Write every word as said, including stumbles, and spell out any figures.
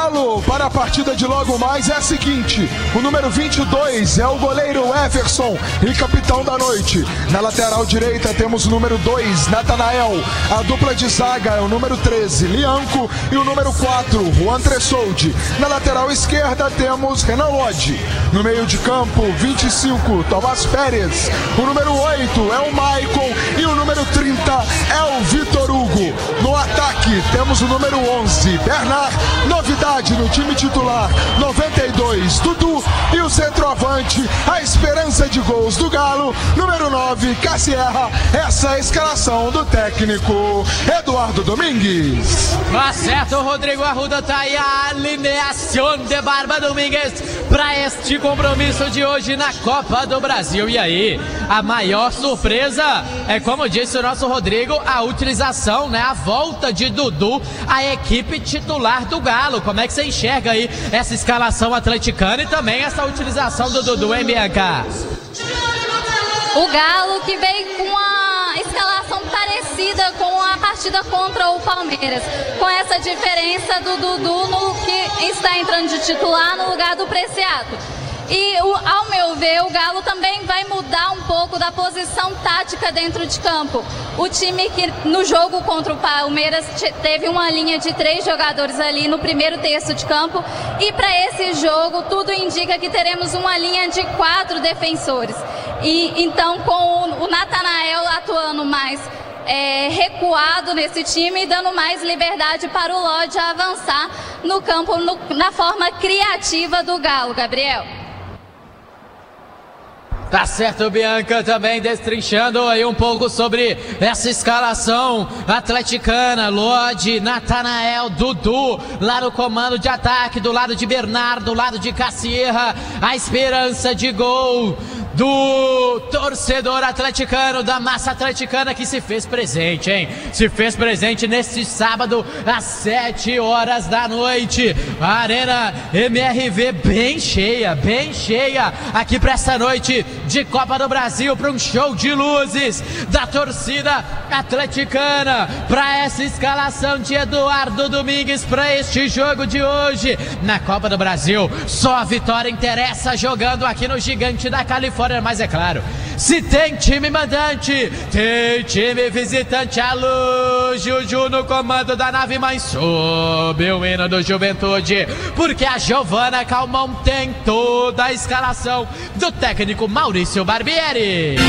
Para a partida de logo mais é a seguinte: o número vinte e dois é o goleiro Everson e capitão da noite. Na lateral direita temos o número dois, Natanael. A dupla de zaga é o número treze, Lianco, e o número quatro, Juan Tressoldi. Na lateral esquerda temos Renan Lodge. No meio de campo, vinte e cinco, Tomás Pérez. O número oito é o Maicon e o número trinta é o Vitor Hugo. No ataque temos o número onze, Bernard. Novidade no time titular, noventa e dois, Dudu, e o centroavante, a esperança de gols do Galo, número nove, Cassierra. Essa é a escalação do técnico Eduardo Domingues. Tá certo, Rodrigo Arruda, tá aí a alineação de Barba Domingues para este compromisso de hoje na Copa do Brasil. E aí, a maior surpresa é, como disse o nosso Rodrigo, a utilização, né, a volta de Dudu à equipe titular do Galo. Como é que você enxerga aí essa escalação atleticana e também essa utilização do Dudu, hein, Bianca? O Galo que veio com uma escalação parecida com a partida contra o Palmeiras, com essa diferença do Dudu no que está entrando de titular no lugar do Preciado. E, o, ao meu ver, o Galo também vai mudar um pouco da posição tática dentro de campo. O time que no jogo contra o Palmeiras teve uma linha de três jogadores ali no primeiro terço de campo. E para esse jogo, tudo indica que teremos uma linha de quatro defensores. E então, com o Natanael atuando mais é, recuado nesse time e dando mais liberdade para o Lodge avançar no campo, no, na forma criativa do Galo, Gabriel. Tá certo, Bianca, também destrinchando aí um pouco sobre essa escalação atleticana. Lodge, Natanael, Dudu, lá no comando de ataque, do lado de Bernardo, do lado de Cassierra, a esperança de gol do torcedor atleticano, da massa atleticana que se fez presente, hein? Se fez presente neste sábado às sete horas da noite. A Arena M R V bem cheia, bem cheia aqui para essa noite de Copa do Brasil, para um show de luzes da torcida atleticana, para essa escalação de Eduardo Domingues para este jogo de hoje na Copa do Brasil. Só a vitória interessa jogando aqui no Gigante da Califórnia. Mas é claro, se tem time mandante, tem time visitante. Alô, Juju no comando da nave mãe, sob o hino do Juventude, porque a Giovana Calmon tem toda a escalação do técnico Maurício Barbieri.